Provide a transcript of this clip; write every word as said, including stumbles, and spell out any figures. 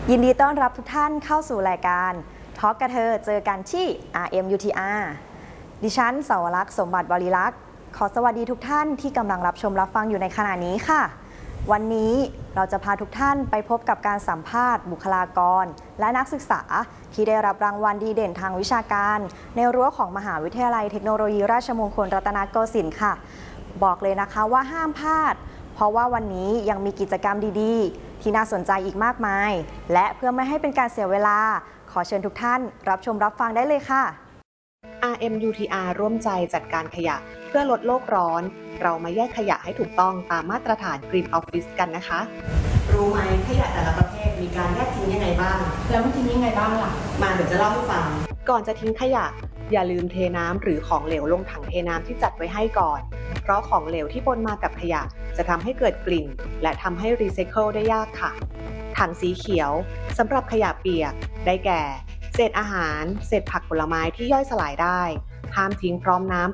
ยินดีต้อนรับทุกท่านเข้าสู่รายการทอล์กกระเธอเจอกันที่ อาร์ เอ็ม ยู ที อาร์ ดิฉันสาวรักษ์สมบัติบริลักษ์ขอสวัสดีทุกท่านที่กำลังรับชมรับฟังอยู่ในขณะนี้ค่ะวันนี้เราจะพาทุกท่านไปพบกับการสัมภาษณ์บุคลากรและนักศึกษาที่ได้รับรางวัลดีเด่นทางวิชาการในรั้วของมหาวิทยาลัยเทคโนโลยีราชมงคลรัตนโกสินทร์ค่ะบอกเลยนะคะว่าห้ามพลาดเพราะว่าวันนี้ยังมีกิจกรรมดีๆที่น่าสนใจอีกมากมายและเพื่อไม่ให้เป็นการเสียเวลาขอเชิญทุกท่านรับชมรับฟังได้เลยค่ะอาร์ เอ็ม ยู ที อาร์ ร่วมใจจัดการขยะเพื่อลดโลกร้อนเรามาแยกขยะให้ถูกต้องตามมาตรฐาน Green Office กันนะคะรู้ไหมขยะแต่ละประเภทมีการแยกทิ้งยังไงบ้างแล้วมันทิ้งยังไงบ้างล่ะมาเดี๋ยวจะเล่าให้ฟังก่อนจะทิ้งขยะอย่าลืมเทน้ำหรือของเหลวลงถังเทน้ำที่จัดไว้ให้ก่อนเพราะของเหลวที่ปนมากับขยะจะทำให้เกิดกลิ่นและทำให้รีไซเคิลได้ยากค่ะถังสีเขียวสำหรับขยะเปียกได้แก่เศษอาหารเศษผักผลไม้ที่ย่อยสลายได้ห้ามทิ้งพร้อมน้ำ